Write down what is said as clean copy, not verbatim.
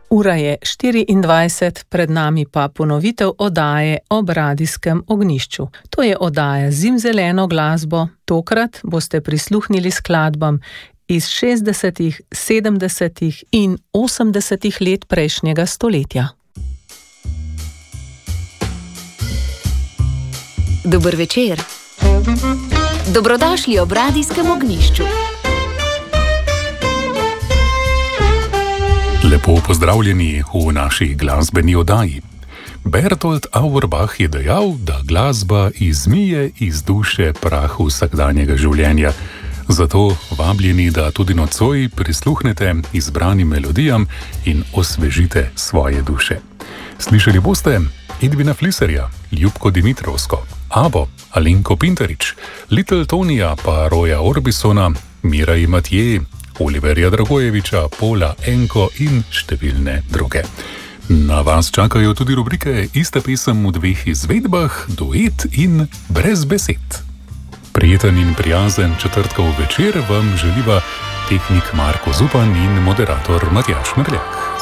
Ura je 24, pred nami pa ponovitev oddaje Ob radijskem ognjišču. To je oddaja zimzeleno glasbo, tokrat boste prisluhnili skladbam iz 60., 70. in 80. let prejšnjega stoletja. Dober večer. Dobrodošli ob radijskem ognjišču. Lepo pozdravljeni v naši glasbeni oddaji. Bertolt Auerbach je dejal, da glasba izmije iz duše prah vsakdanjega življenja. Zato vabljeni, da tudi nocoj prisluhnete izbranim melodijam in osvežite svoje duše. Slišali boste Edvina Fliserja, Ljubko Dimitrovsko, Abo, Alenko Pinterič, Little Tonija pa Roya Orbisona, Mirai Mathieu, Oliverja Dragojeviča, Pola Enko in številne druge. Na vas čakajo tudi rubrike Ista pesem v dveh izvedbah, Duet in Brez besed. Prijeten in prijazen četrtkov večer vam želiva tehnik Marko Zupan in moderator Matjaž Merljak.